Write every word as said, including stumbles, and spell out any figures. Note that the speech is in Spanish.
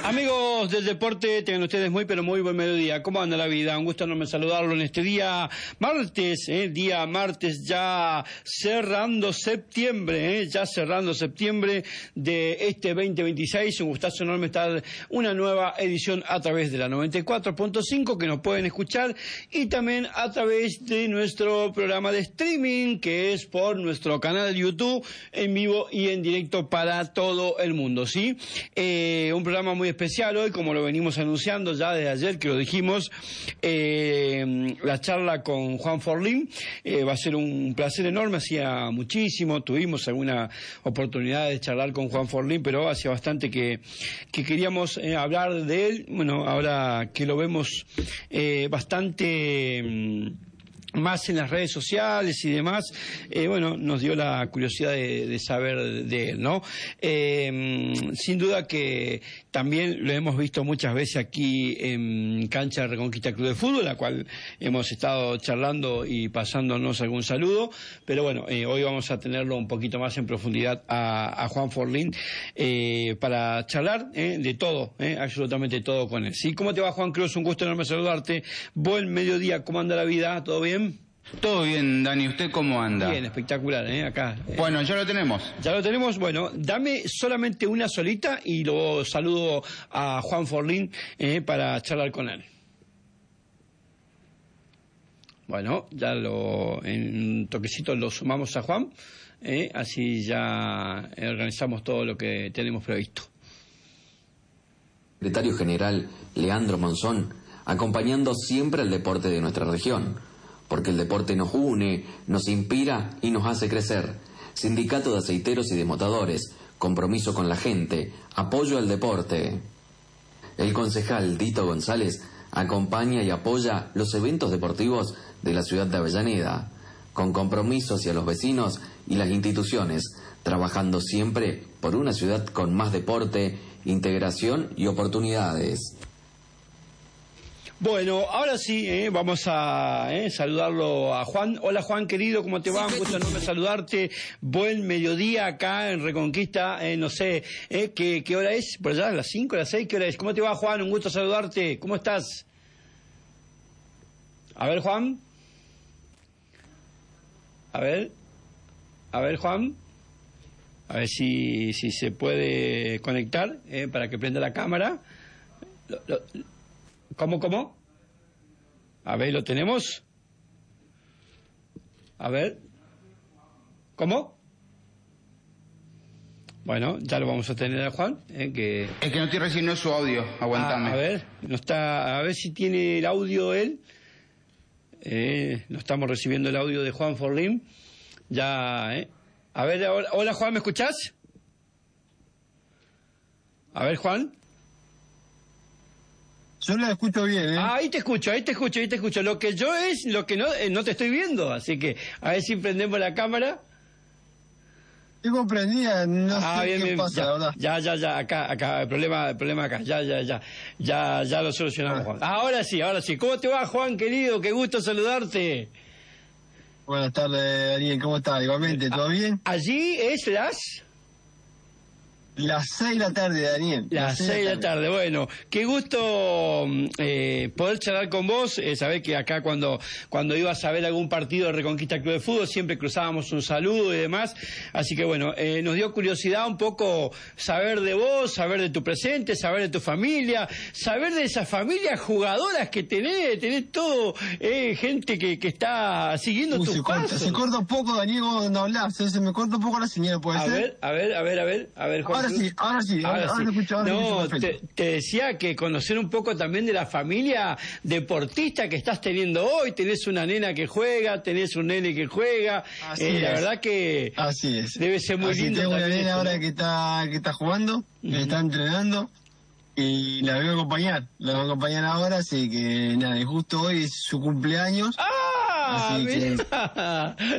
Amigos del deporte, tengan ustedes muy pero muy buen mediodía. ¿Cómo anda la vida? Un gusto enorme saludarlo en este día martes, eh, día martes ya cerrando septiembre, eh, ya cerrando septiembre de este veinte veintiséis. Un gustazo enorme estar una nueva edición a través de la noventa y cuatro punto cinco que nos pueden escuchar y también a través de nuestro programa de streaming que es por nuestro canal de YouTube en vivo y en directo para todo el mundo, ¿sí? Eh, un programa muy especial hoy, como lo venimos anunciando ya desde ayer, que lo dijimos, eh, la charla con Juan Forlín, eh, va a ser un placer enorme, hacía muchísimo, tuvimos alguna oportunidad de charlar con Juan Forlín, pero hacía bastante que, que queríamos eh, hablar de él, bueno, ahora que lo vemos eh, bastante... Eh, más en las redes sociales y demás, eh, bueno, nos dio la curiosidad de, de saber de él, ¿no? Eh, sin duda que también lo hemos visto muchas veces aquí en Cancha de Reconquista Club de Fútbol, la cual hemos estado charlando y pasándonos algún saludo, pero bueno, eh, hoy vamos a tenerlo un poquito más en profundidad a, a Juan Forlín eh, para charlar eh, de todo, eh, absolutamente todo con él. ¿Sí? ¿Cómo te va, Juan Cruz? Un gusto enorme saludarte. Buen mediodía, ¿cómo anda la vida? ¿Todo bien? Todo bien, Dani. ¿Usted cómo anda? Bien, espectacular, ¿eh? Acá. Eh. Bueno, ya lo tenemos. Ya lo tenemos. Bueno, dame solamente una solita y luego saludo a Juan Forlín eh, para charlar con él. Bueno, ya lo en un toquecito lo sumamos a Juan, eh, así ya organizamos todo lo que tenemos previsto. Secretario General Leandro Monzón, acompañando siempre al deporte de nuestra región, porque el deporte nos une, nos inspira y nos hace crecer. Sindicato de Aceiteros y Desmotadores, compromiso con la gente, apoyo al deporte. El concejal Dito González acompaña y apoya los eventos deportivos de la ciudad de Avellaneda, con compromiso hacia los vecinos y las instituciones, trabajando siempre por una ciudad con más deporte, integración y oportunidades. Bueno, ahora sí, eh, vamos a eh, saludarlo a Juan. Hola Juan, querido, ¿cómo te va? Un gusto enorme saludarte. Buen mediodía acá en Reconquista, eh, no sé, eh, ¿qué, ¿qué hora es? ¿Por allá? ¿Las cinco, las seis? ¿Qué hora es? ¿Cómo te va, Juan? Un gusto saludarte. ¿Cómo estás? A ver, Juan. A ver. A ver, Juan. A ver si, si se puede conectar eh, para que prenda la cámara. Lo, lo, ¿Cómo, cómo? A ver, ¿lo tenemos? A ver. ¿Cómo? Bueno, ya lo vamos a tener a Juan. Eh, que... Es que no estoy recibiendo su audio, aguantame. Ah, a ver, no está, a ver si tiene el audio él. Eh, no estamos recibiendo el audio de Juan Forlín. Ya, eh. A ver, ahora, hola Juan, ¿me escuchás? A ver, Juan. Yo la escucho bien, ¿eh? Ah, ahí te escucho, ahí te escucho, ahí te escucho. Lo que yo es, lo que no, eh, no te estoy viendo. Así que, a ver si prendemos la cámara. Tengo prendida, no ah, sé bien, qué bien, pasa, ya, la verdad. Ya, ya, ya, acá, acá, el problema, el problema acá, ya, ya, ya. Ya, ya lo solucionamos, Ah. Juan. Ahora sí, ahora sí. ¿Cómo te va, Juan, querido? Qué gusto saludarte. Buenas tardes, Daniel, ¿cómo estás? Igualmente, ¿todo bien? Allí es las... Las seis de la tarde, Daniel. Las seis de la tarde, bueno, qué gusto eh, poder charlar con vos, eh, sabés que acá cuando cuando ibas a ver algún partido de Reconquista Club de Fútbol siempre cruzábamos un saludo y demás, así que bueno, eh, nos dio curiosidad un poco saber de vos, saber de tu presente, saber de tu familia, saber de esas familias jugadoras que tenés, tenés todo, eh, gente que, que está siguiendo Uy, tus se corta, pasos. se corta un poco, Daniel, vos no hablás, se me corta un poco la señal, ¿puede A ser? ver, a ver, a ver, a ver, a ver, Juan. Ahora sí, ahora sí, ahora, Ahora ahora sí. lo escucho, ahora lo No, escucho te, perfecto. te decía que conocer un poco también de la familia deportista que estás teniendo hoy. Tenés una nena que juega, tenés un nene que juega. Así eh, es. La verdad que Así es. debe ser muy Así lindo. tengo una también nena esto, ahora ¿no? que está, que está jugando, que Ujú. está entrenando, y la voy a acompañar, la voy a acompañar ahora, así que nada, y justo hoy es su cumpleaños. ¡Ah! Así que- Mirá.